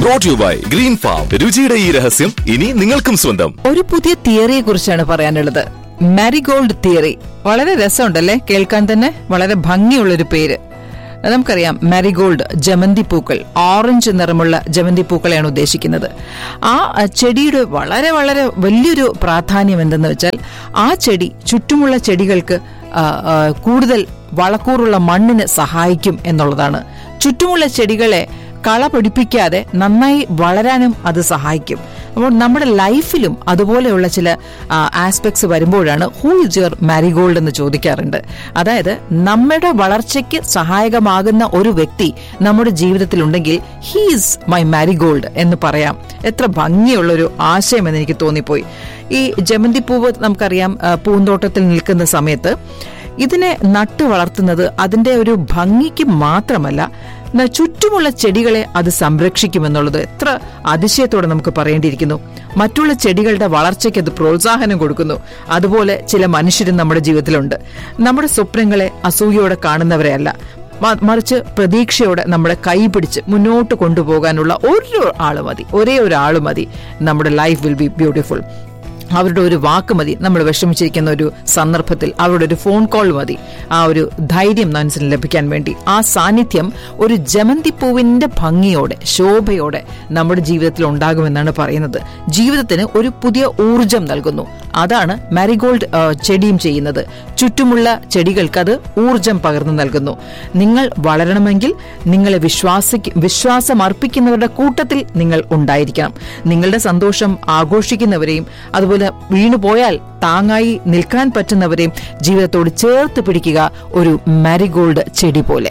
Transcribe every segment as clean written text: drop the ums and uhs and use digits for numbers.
Brought to you by Green Farm. രുചിയുടെ ഈ രഹസ്യം ഇനി നിങ്ങൾക്കും സ്വന്തം. ഒരു പുതിയ തിയറിയെ കുറിച്ചാണ് പറയാനുള്ളത്. Marigold theory. വളരെ രസമുണ്ടല്ലേ, കേൾക്കാൻ തന്നെ വളരെ ഭംഗിയുള്ളൊരു പേര്. നമുക്കറിയാം, മാരിഗോൾഡ് ജമന്തി പൂക്കൾ, ഓറഞ്ച് നിറമുള്ള ജമന്തി പൂക്കളെയാണ് ഉദ്ദേശിക്കുന്നത്. ആ ചെടിയുടെ വളരെ വളരെ വലിയൊരു പ്രാധാന്യം എന്തെന്ന് വെച്ചാൽ, ആ ചെടി ചുറ്റുമുള്ള ചെടികൾക്ക് കൂടുതൽ വളക്കൂറുള്ള മണ്ണിന് സഹായിക്കും എന്നുള്ളതാണ്. ചുറ്റുമുള്ള ചെടികളെ കള പിടിപ്പിക്കാതെ നന്നായി വളരാനും അത് സഹായിക്കും. അപ്പോൾ നമ്മുടെ ലൈഫിലും അതുപോലെയുള്ള ചില ആസ്പെക്ട്സ് വരുമ്പോഴാണ് ഹൂ ഇസ് യുവർ മാരിഗോൾഡ് എന്ന് ചോദിക്കാറുണ്ട്. അതായത് നമ്മുടെ വളർച്ചയ്ക്ക് സഹായകമാകുന്ന ഒരു വ്യക്തി നമ്മുടെ ജീവിതത്തിലുണ്ടെങ്കിൽ ഹീ ഈസ് മൈ മാരിഗോൾഡ് എന്ന് പറയാം. എത്ര ഭംഗിയുള്ളൊരു ആശയം എന്ന് എനിക്ക് തോന്നിപ്പോയി. ഈ ജമന്തി പൂവ് നമുക്കറിയാം, പൂന്തോട്ടത്തിൽ നിൽക്കുന്ന സമയത്ത് ഇതിനെ നട്ടു വളർത്തുന്നത് അതിന്റെ ഒരു ഭംഗിക്ക് മാത്രമല്ല, ചുറ്റുമുള്ള ചെടികളെ അത് സംരക്ഷിക്കുമെന്നുള്ളത് എത്ര അതിശയത്തോടെ നമുക്ക് പറയേണ്ടിയിരിക്കുന്നു. മറ്റുള്ള ചെടികളുടെ വളർച്ചയ്ക്ക് അത് പ്രോത്സാഹനം കൊടുക്കുന്നു. അതുപോലെ ചില മനുഷ്യരും നമ്മുടെ ജീവിതത്തിലുണ്ട്. നമ്മുടെ സ്വപ്നങ്ങളെ അസൂയയോടെ കാണുന്നവരെയല്ല, മറിച്ച് പ്രതീക്ഷയോടെ നമ്മളെ കൈപിടിച്ച് മുന്നോട്ട് കൊണ്ടുപോകാനുള്ള ഒരേ ഒരാൾ മതി. നമ്മുടെ ലൈഫ് വിൽ ബി ബ്യൂട്ടിഫുൾ. അവരുടെ ഒരു വാക്ക് മതി. നമ്മൾ വിഷമിച്ചിരിക്കുന്ന ഒരു സന്ദർഭത്തിൽ അവരുടെ ഒരു ഫോൺ കോൾ മതി ആ ഒരു ധൈര്യം മനസ്സിന് ലഭിക്കാൻ വേണ്ടി. ആ സാന്നിധ്യം ഒരു ജമന്തി പൂവിന്റെ ഭംഗിയോടെ, ശോഭയോടെ നമ്മുടെ ജീവിതത്തിൽ ഉണ്ടാകുമെന്നാണ് പറയുന്നത്. ജീവിതത്തിന് ഒരു പുതിയ ഊർജം നൽകുന്നു. അതാണ് മാരിഗോൾഡ് ചെടിയും ചെയ്യുന്നത്. ചുറ്റുമുള്ള ചെടികൾക്ക് അത് ഊർജം പകർന്നു നൽകുന്നു. നിങ്ങൾ വളരണമെങ്കിൽ നിങ്ങളെ വിശ്വാസം അർപ്പിക്കുന്നവരുടെ കൂട്ടത്തിൽ നിങ്ങൾ ഉണ്ടായിരിക്കണം. നിങ്ങളുടെ സന്തോഷം ആഘോഷിക്കുന്നവരെയും അതുപോലെ വീണുപോയാൽ താങ്ങായി നിൽക്കാൻ പറ്റുന്നവരെയും ജീവിതത്തോട് ചേർത്ത് പിടിക്കുക, ഒരു മാരിഗോൾഡ് ചെടി പോലെ.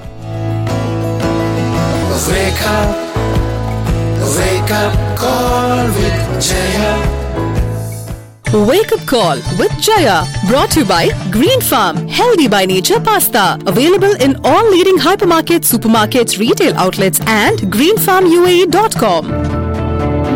Wake up call with Jaya, brought to you by Green Farm, healthy by nature pasta, available in all leading hypermarkets, supermarkets, retail outlets and greenfarmuae.com.